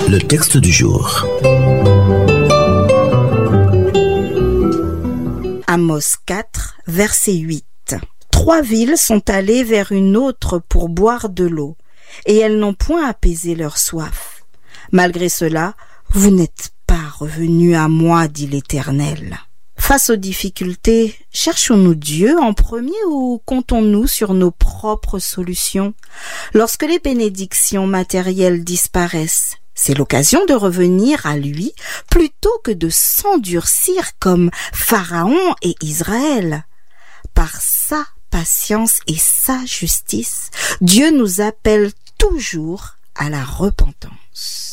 Le texte du jour. Amos 4, verset 8. 3 villes sont allées vers une autre pour boire de l'eau, et elles n'ont point apaisé leur soif. Malgré cela, vous n'êtes pas revenus à moi, dit l'Éternel. Face aux difficultés, cherchons-nous Dieu en premier ou comptons-nous sur nos propres solutions? Lorsque les bénédictions matérielles disparaissent, c'est l'occasion de revenir à lui plutôt que de s'endurcir comme Pharaon et Israël. Par sa patience et sa justice, Dieu nous appelle toujours à la repentance.